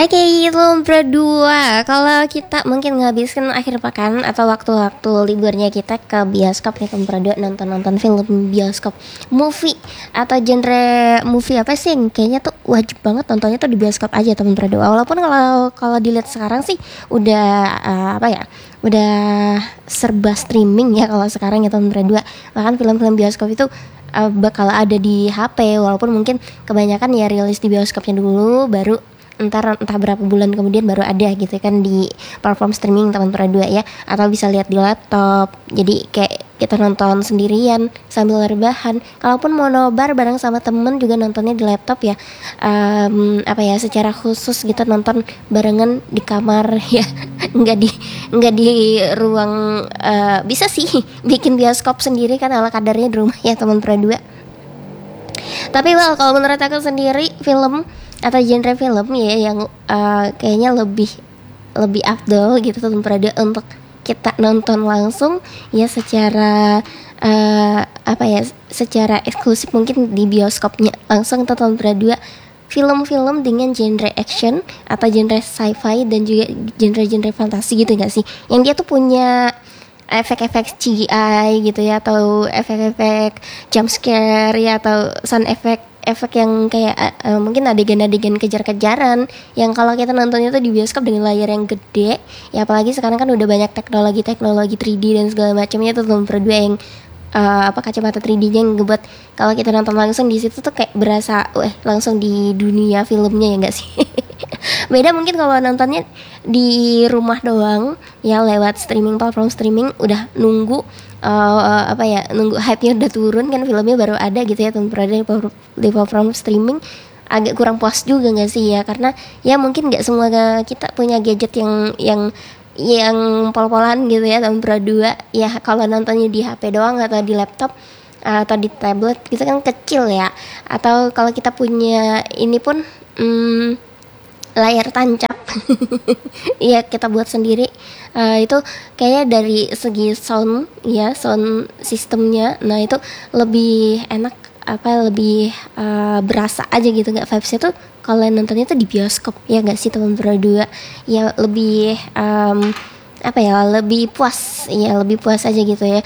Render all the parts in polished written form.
Oke, itu berdua. Kalau kita mungkin ngabisin akhir pekan atau waktu-waktu liburnya kita ke bioskop ya, berdua nonton film bioskop, movie atau genre movie apa sih yang kayaknya tuh wajib banget nontonnya tuh di bioskop aja teman berdua. Walaupun kalau kalau dilihat sekarang sih udah apa ya, udah serba streaming ya kalau sekarang ya teman berdua. Bahkan film-film bioskop itu bakal ada di HP, walaupun mungkin kebanyakan ya rilis di bioskopnya dulu, baru entah berapa bulan kemudian baru ada gitu kan di platform streaming teman dua ya, atau bisa lihat di laptop. Jadi kayak kita nonton sendirian sambil rebahan. Kalaupun mau nobar bareng sama temen juga nontonnya di laptop ya, apa ya, secara khusus gitu nonton barengan di kamar ya, nggak di ruang. Bisa sih bikin bioskop sendiri kan ala kadarnya di rumah ya teman dua. Tapi kalau menurut aku sendiri film atau genre film ya yang kayaknya lebih afdol gitu teman perada untuk kita nonton langsung ya, secara apa ya, secara eksklusif mungkin di bioskopnya langsung teman perada, film-film dengan genre action atau genre sci-fi dan juga genre-genre fantasi gitu gak sih, yang dia tuh punya efek-efek CGI gitu ya, atau efek-efek jump scare ya, atau sound effect yang kayak mungkin adegan-adegan kejar-kejaran yang kalau kita nontonnya tuh di bioskop dengan layar yang gede ya, apalagi sekarang kan udah banyak teknologi 3D dan segala macamnya tuh berdua yang kacamata 3D-nya yang ngebuat kalau kita nonton langsung di situ tuh kayak berasa langsung di dunia filmnya ya enggak sih. Beda mungkin kalau nontonnya di rumah doang ya lewat platform streaming, udah nunggu nunggu hype-nya udah turun kan, filmnya baru ada gitu ya teman di platform streaming. Agak kurang puas juga nggak sih ya, karena ya mungkin nggak semua kita punya gadget yang pol-polan gitu ya teman berdua ya. Kalau nontonnya di HP doang atau di laptop atau di tablet gitu kan kecil ya, atau kalau kita punya ini pun layar tancap ya kita buat sendiri, itu kayaknya dari segi sound sistemnya, nah itu lebih enak, lebih berasa aja gitu, nggak vibesnya tuh kalau nontonnya tuh di bioskop ya nggak sih teman berdua ya, lebih lebih puas aja gitu ya.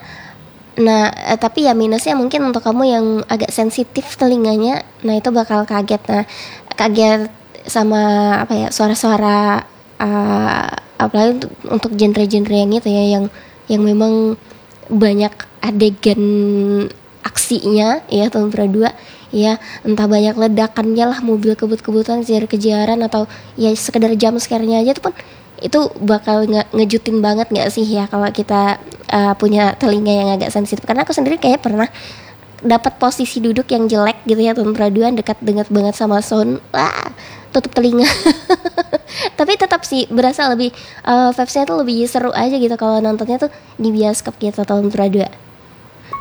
Tapi ya minusnya mungkin untuk kamu yang agak sensitif telinganya, nah itu bakal kaget sama suara-suara, apalagi untuk genre-genre yang itu ya, yang memang banyak adegan aksinya ya teman berdua ya, entah banyak ledakannya lah, mobil kebut-kebutan, kejar-kejaran, atau ya sekedar jump scare-nya aja tuh pun itu bakal ngejutin banget nggak sih ya kalau kita punya telinga yang agak sensitif. Karena aku sendiri kayak pernah dapat posisi duduk yang jelek gitu ya teman beraduan, dekat banget sama sound, tutup telinga. Tapi tetap sih berasa lebih vibes-nya tuh lebih seru aja gitu kalau nontonnya tuh di bioskop gitu teman beraduan.